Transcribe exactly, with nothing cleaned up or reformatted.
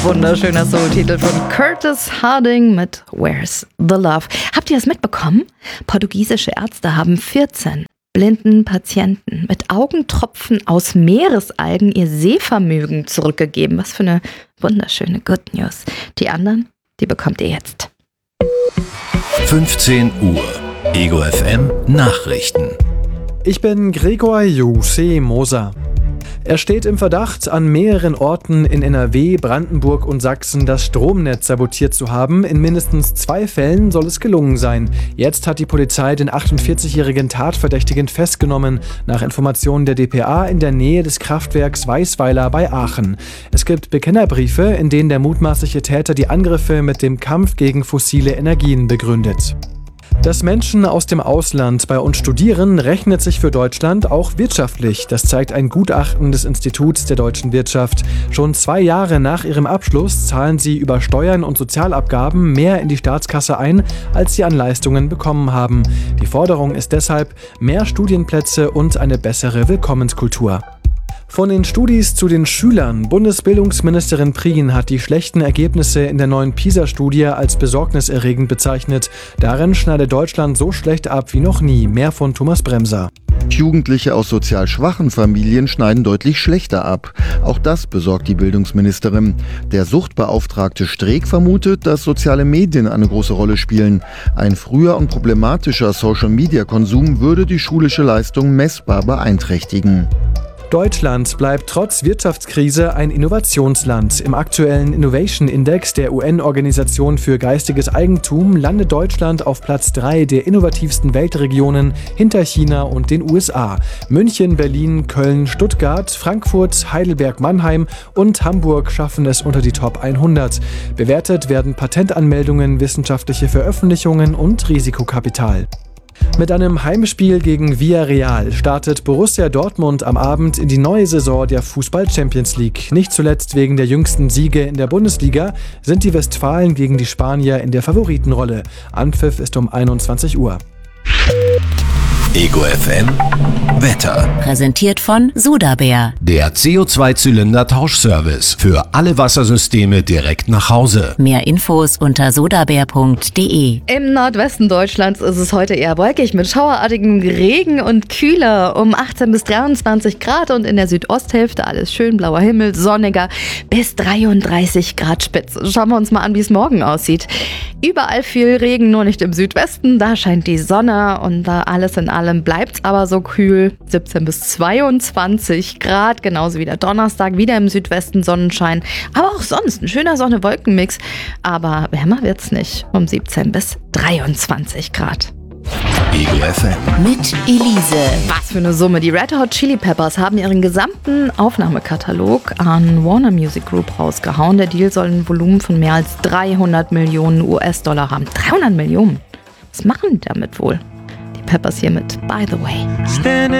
Wunderschöner Solo-Titel von Curtis Harding mit Where's the Love. Habt ihr das mitbekommen? Portugiesische Ärzte haben vierzehn blinden Patienten mit Augentropfen aus Meeresalgen ihr Sehvermögen zurückgegeben. Was für eine wunderschöne Good News. Die anderen, die bekommt ihr jetzt. fünfzehn Uhr. Ego F M Nachrichten. Ich bin Gregor Jose Moser. Er steht im Verdacht, an mehreren Orten in N R W, Brandenburg und Sachsen das Stromnetz sabotiert zu haben. In mindestens zwei Fällen soll es gelungen sein. Jetzt hat die Polizei den achtundvierzigjährigen Tatverdächtigen festgenommen, nach Informationen der D P A in der Nähe des Kraftwerks Weißweiler bei Aachen. Es gibt Bekennerbriefe, in denen der mutmaßliche Täter die Angriffe mit dem Kampf gegen fossile Energien begründet. Dass Menschen aus dem Ausland bei uns studieren, rechnet sich für Deutschland auch wirtschaftlich. Das zeigt ein Gutachten des Instituts der deutschen Wirtschaft. Schon zwei Jahre nach ihrem Abschluss zahlen sie über Steuern und Sozialabgaben mehr in die Staatskasse ein, als sie an Leistungen bekommen haben. Die Forderung ist deshalb mehr Studienplätze und eine bessere Willkommenskultur. Von den Studis zu den Schülern. Bundesbildungsministerin Prien hat die schlechten Ergebnisse in der neuen PISA-Studie als besorgniserregend bezeichnet. Darin schneidet Deutschland so schlecht ab wie noch nie. Mehr von Thomas Bremser. Jugendliche aus sozial schwachen Familien schneiden deutlich schlechter ab. Auch das besorgt die Bildungsministerin. Der Suchtbeauftragte Streeck vermutet, dass soziale Medien eine große Rolle spielen. Ein früher und problematischer Social-Media-Konsum würde die schulische Leistung messbar beeinträchtigen. Deutschland bleibt trotz Wirtschaftskrise ein Innovationsland. Im aktuellen Innovation Index der U N-Organisation für geistiges Eigentum landet Deutschland auf Platz drei der innovativsten Weltregionen hinter China und den U S A. München, Berlin, Köln, Stuttgart, Frankfurt, Heidelberg, Mannheim und Hamburg schaffen es unter die Top hundert. Bewertet werden Patentanmeldungen, wissenschaftliche Veröffentlichungen und Risikokapital. Mit einem Heimspiel gegen Villarreal startet Borussia Dortmund am Abend in die neue Saison der Fußball-Champions League. Nicht zuletzt wegen der jüngsten Siege in der Bundesliga sind die Westfalen gegen die Spanier in der Favoritenrolle. Anpfiff ist um einundzwanzig Uhr. Ego F M Wetter. Präsentiert von Sudabär. Der C O zwei Zylinder Tauschservice für alle Wassersysteme direkt nach Hause. Mehr Infos unter sudabär punkt de. Im Nordwesten Deutschlands ist es heute eher wolkig mit schauerartigem Regen und kühler um achtzehn bis dreiundzwanzig Grad und in der Südosthälfte alles schön blauer Himmel, sonniger bis dreiunddreißig Grad Spitze. Schauen wir uns mal an, wie es morgen aussieht. Überall viel Regen, nur nicht im Südwesten. Da scheint die Sonne und da alles in allem bleibt's aber so kühl. siebzehn bis zweiundzwanzig Grad, genauso wie der Donnerstag, wieder im Südwesten Sonnenschein. Aber auch sonst ein schöner Sonne-Wolken-Mix. Aber wärmer wird's nicht, um siebzehn bis dreiundzwanzig Grad. Ego F M. Mit Elise. Was für eine Summe. Die Red Hot Chili Peppers haben ihren gesamten Aufnahmekatalog an Warner Music Group rausgehauen. Der Deal soll ein Volumen von mehr als dreihundert Millionen U S-Dollar haben. dreihundert Millionen? Was machen die damit wohl? Die Peppers hier mit By the Way.